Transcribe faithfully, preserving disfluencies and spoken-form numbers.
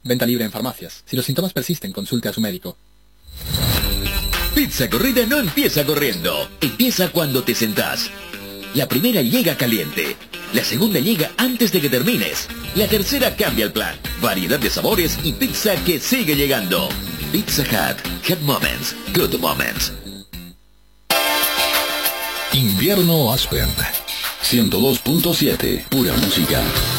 Venta libre en farmacias. Si los síntomas persisten, consulte a su médico. Pizza corrida no empieza corriendo. Empieza cuando te sentás. La primera llega caliente. La segunda llega antes de que termines. La tercera cambia el plan. Variedad de sabores y pizza que sigue llegando. Pizza Hut. Hot Moments. Good Moments. Invierno Aspen. ciento dos punto siete. Pura música.